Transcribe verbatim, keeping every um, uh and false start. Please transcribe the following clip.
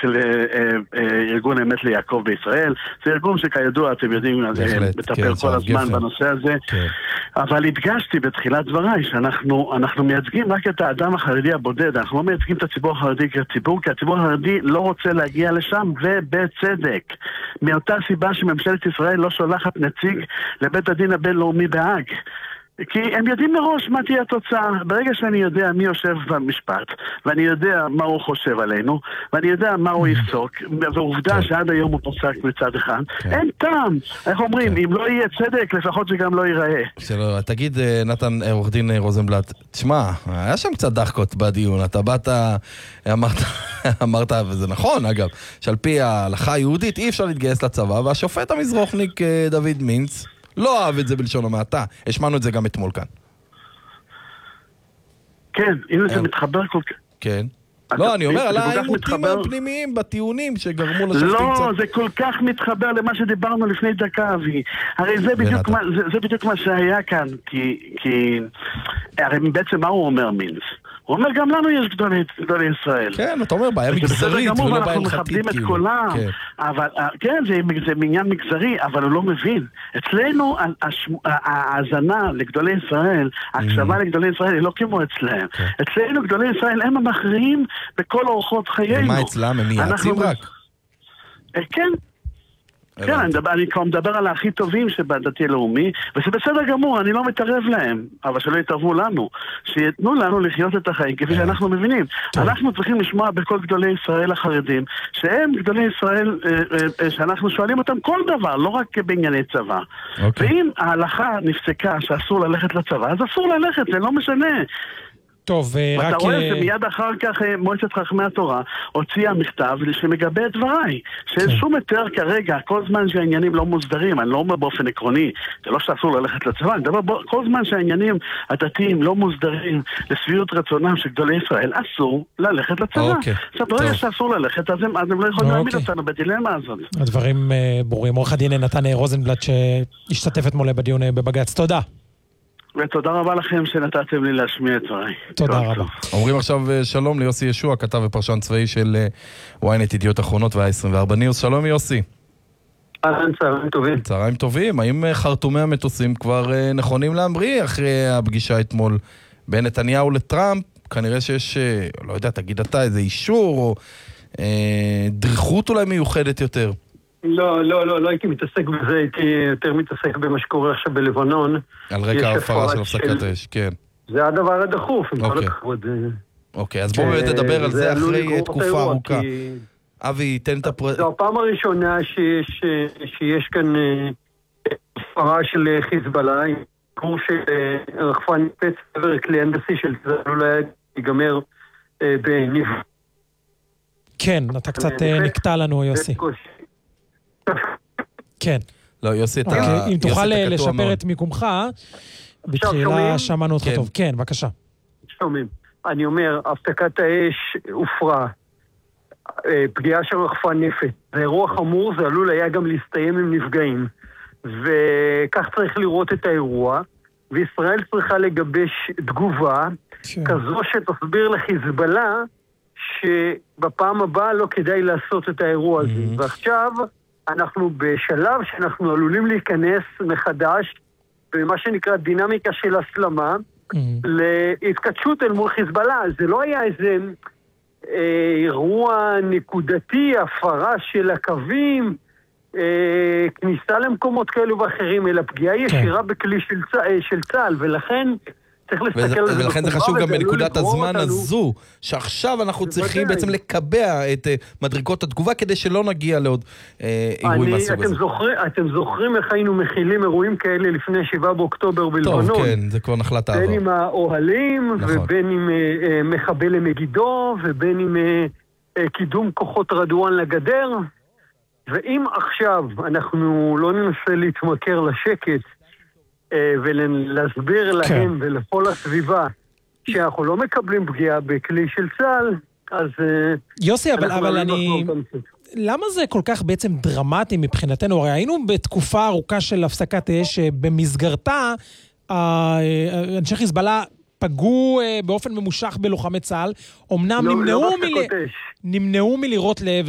של ארגון האמת ליעקב בישראל. זה ארגון שכידוע, אתם יודעים, מטפל כל הזמן בנושא הזה. אבל הדגשתי בתחילת דבריי שאנחנו אנחנו מייצגים רק את האדם החרדי הבודד. אנחנו לא מייצגים את הציבור החרדי כציבור, כי הציבור החרדי לא רוצה להגיע לשם, ובצדק. מאותה סיבה שממשלת ישראל לא שולחת נציג לבית הדין הבינלאומי בהאג. כי הם יודעים מראש מה תהיה התוצאה. ברגע שאני יודע מי יושב במשפט, ואני יודע מה הוא חושב עלינו, ואני יודע מה הוא יפסוק, ועובדה שעד היום הוא פוסק מצד אחד, אין טעם. איך אומרים, אם לא יהיה צדק, לפחות שגם לא ייראה. שלא, תגיד, נתן, עורך דין רוזנבלט, תשמע, היה שם קצת דחקות בדיון, אתה באת, אמרת, אמרת, וזה נכון, אגב, שעל פי ההלכה היהודית אי אפשר להתגייס לצבא, והשופט המזרוחניק דוד מינץ, לא אהב את זה בלשון המעטה. השמענו את זה גם אתמול כאן. כן, הנה זה מתחבר כל כך. כן. לא, אני אומר על העימותים הפנימיים בטיעונים שגרמו לשופטים קצת. לא, זה כל כך מתחבר למה שדיברנו לפני דקה, אבי. הרי זה בדיוק מה, זה בדיוק מה שהיה כאן, כי הרי בעצם מה הוא אומר מינץ? הוא אומר, גם לנו יש גדולי, גדולי ישראל. כן, אתה אומר, בעיה מגזרית ולא בעיה הלכתית. אנחנו מכבדים את כולם. אבל, כן, זה, זה מעניין מגזרי, אבל הוא לא מבין. אצלנו, ההאזנה לגדולי ישראל, ההקשבה לגדולי ישראל, היא לא כמו אצלהם. אצלנו, גדולי ישראל, הם המכריעים בכל אורחות חיינו. ומה אצלם? הם מייעצים רק? כן. כן, אני, מדבר, אני כבר מדבר על הכי טובים שבדתי לאומי, וזה בסדר גמור, אני לא מתערב להם, אבל שלא יתערבו לנו, שיתנו לנו לחיות את החיים, כפי שאנחנו מבינים. אנחנו צריכים לשמוע בכל גדולי ישראל החרדים, שהם גדולי ישראל, שאנחנו שואלים אותם כל דבר, לא רק בענייני צבא. ואם ההלכה נפסקה שאסור ללכת לצבא, אז אסור ללכת, זה לא משנה. טוב, רק... ואתה רואה שמיד אחר כך מועצת חכמי התורה הוציאה מכתב שמגבה את דבריי, שאין שום יותר כרגע, כל זמן שהעניינים לא מוסדרים, אני לא אומר באופן עקרוני, זה לא שאסור ללכת לצבא, אני מדבר כל זמן שהעניינים הדתיים לא מוסדרים לשביעות רצונם של גדולי ישראל, אסור ללכת לצבא. עכשיו, ברגע שאסור ללכת, אז הם לא יכולים להעמיד אותנו בדילמה הזאת. הדברים ברורים. עורך הדין נתן רוזנבלט שהשתתף אתמול בדיון בבג"ץ. תודה. ותודה רבה לכם שנתתם לי להשמיע את דבריי. תודה רבה. אומרים עכשיו שלום ליוסי ישוע, כתב ופרשן צבאי של וויינט ידיעות אחרונות וה-עשרים וארבע ניוז. שלום יוסי. צהריים טובים. צהריים טובים. האם חרטומי המטוסים כבר נכונים להמריא אחרי הפגישה אתמול בין נתניהו לטראמפ? כנראה שיש, לא יודע, תגיד אתה, איזה אישור או דריכות אולי מיוחדת יותר. לא, לא, לא, לא הייתי מתעסק בזה, הייתי יותר מתעסק במה שקורה עכשיו בלבנון. על רקע ההפרה של הפסקת אש, כן. זה הדבר הדחוף, עם כל הכבוד. אוקיי, אז בואו באמת נדבר על זה אחרי תקופה ארוכה. אבי, תן את הפרט... זו הפעם הראשונה שיש כאן הפרה של חיזבאללה, כמו שרחפן פץ עבר כלי הנדסי של זה, אולי ייגמר בניב. כן, אתה קצת נקטע לנו, יוסי. כן. לא, יוסי, אתה... אם תוכל לשפר את מיקומך, בתחילה שמענו אותך טוב. כן, בבקשה. שומעים. אני אומר, הפסקת האש הופרה, פגיעה של רחפן נפץ. זה אירוע חמור, זה עלול היה גם להסתיים עם נפגעים. וכך צריך לראות את האירוע, וישראל צריכה לגבש תגובה, כזו שתסביר לחיזבאללה, שבפעם הבאה לא כדאי לעשות את האירוע הזה. ועכשיו... אנחנו בשלב שאנחנו עלולים להיכנס מחדש במה שנקרא דינמיקה של הסלמה mm-hmm. להתקדשות אל מול חיזבאללה. זה לא היה איזה אה, אירוע נקודתי, הפרה של הקווים, אה, כניסה למקומות כאלו ואחרים, אלא פגיעה ישירה okay. בכלי של, צ... של צה"ל, ולכן צריך להסתכל על זה. ולכן זה חשוב גם בנקודת הזמן הזו, שעכשיו אנחנו צריכים בעצם לקבע את מדרגות התגובה, כדי שלא נגיע לעוד אירועים מהסוג הזה. אתם זוכרים איך היינו מכילים אירועים כאלה לפני שבעה באוקטובר בלבנון? טוב, כן, זה כבר נחלת העבר. בין עם האוהלים, ובין עם מחבל למגידו, ובין עם קידום כוחות רדואן לגדר. ואם עכשיו אנחנו לא ננסה להתמכר לשקט, ולהסביר להם ולכל הסביבה שאנחנו לא מקבלים פגיעה בכלי של צה"ל, אז... יוסי, אבל אני... למה זה כל כך בעצם דרמטי מבחינתנו? הרי היינו בתקופה ארוכה של הפסקת אש, במסגרתה אנשי חיזבאללה פגעו באופן ממושך בלוחמי צה"ל, אמנם נמנעו מלירות לעבר